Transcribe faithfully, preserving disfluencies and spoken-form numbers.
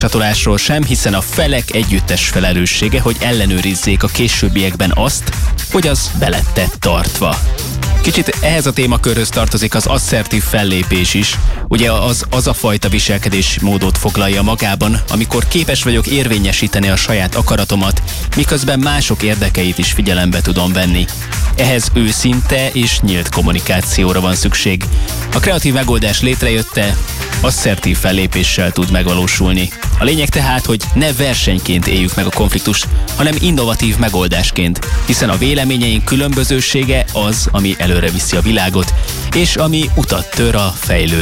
csatolásról sem, hiszen a felek együttes felelőssége, hogy ellenőrizzék a későbbiekben azt, hogy az beletett tartva. Kicsit ehhez a témakörhöz tartozik az asszertív fellépés is. Ugye az, az a fajta viselkedésmódot foglalja magában, amikor képes vagyok érvényesíteni a saját akaratomat, miközben mások érdekeit is figyelembe tudom venni. Ehhez őszinte és nyílt kommunikációra van szükség. A kreatív megoldás létrejötte, asszertív fellépéssel tud megvalósulni. A lényeg tehát, hogy ne versenyként éljük meg a konfliktust, hanem innovatív megoldásként, hiszen a véleményeink különbözősége az, ami előre viszi a világot, és ami utat tör a fejlődésre.